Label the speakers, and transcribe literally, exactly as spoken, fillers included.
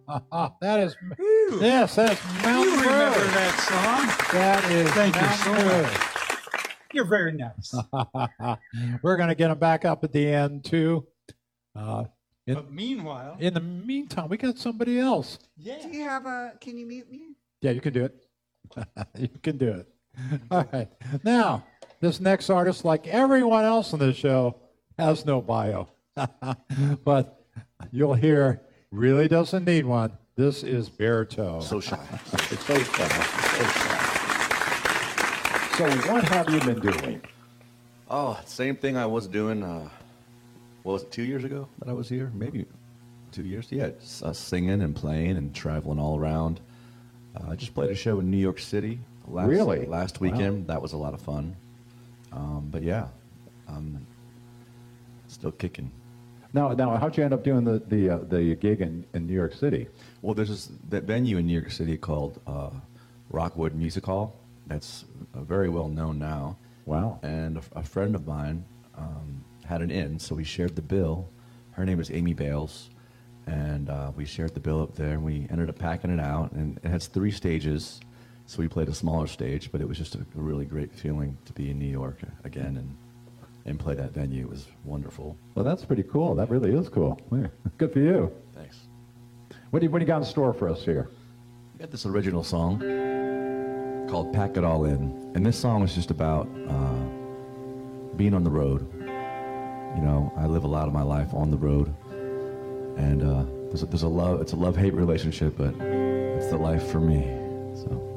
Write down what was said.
Speaker 1: That is,
Speaker 2: Ooh,
Speaker 1: yes, that's Mountain
Speaker 2: you remember
Speaker 1: Dew.
Speaker 2: that song.
Speaker 1: That is
Speaker 2: Thank you so
Speaker 1: Mountain
Speaker 2: much. You're very nice.
Speaker 1: Dew. We're going to get them back up at the end, too. Uh, in,
Speaker 2: But meanwhile,
Speaker 1: in the meantime, we got somebody else.
Speaker 2: yeah.
Speaker 3: Do you have a, can you mute me?
Speaker 1: Yeah, you can do it. You can do it. All right. Now, this next artist, like everyone else on the show, has no bio. But you'll hear, really doesn't need one. This is Bare Toe.
Speaker 4: So shy.
Speaker 5: It's so sad. So sad. So what have you been doing?
Speaker 4: Oh, same thing I was doing. Uh, what was it? Two years ago that I was here? Maybe two years. Yeah, just, uh, singing and playing and traveling all around. Uh, I just played a show in New York City last,
Speaker 5: Really?
Speaker 4: last weekend. That was a lot of fun. Um, but yeah, I'm still kicking.
Speaker 5: Now, now, how'd you end up doing the the uh, the gig in, in New York City?
Speaker 4: Well, there's this that venue in New York City called uh, Rockwood Music Hall. That's uh, very well known now.
Speaker 5: Wow.
Speaker 4: And a, a friend of mine um, had an inn, so we shared the bill. Her name is Amy Bales, and uh, we shared the bill up there, and we ended up packing it out. And it has three stages, so we played a smaller stage, but it was just a, a really great feeling to be in New York again and and play that venue. It was wonderful.
Speaker 5: Well, that's pretty cool. That really is cool. Yeah. Good for you.
Speaker 4: Thanks.
Speaker 5: What do you what do you got in store for us here?
Speaker 4: We got this original song called Pack It All In. And this song is just about uh, being on the road. You know, I live a lot of my life on the road. And uh, there's, a, there's a love, it's a love-hate relationship, but it's the life for me. So.